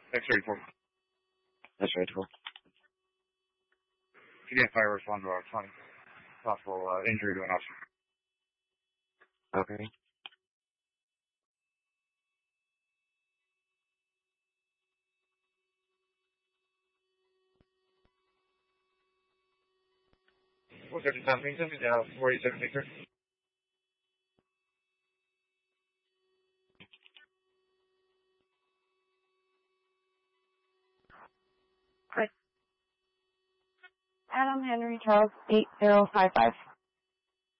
X-34. X-34. If you get fire response about 20. Possible injury to an officer. Okay. What's your time, Kingston? 47 Victor. Adam Henry Charles 8055.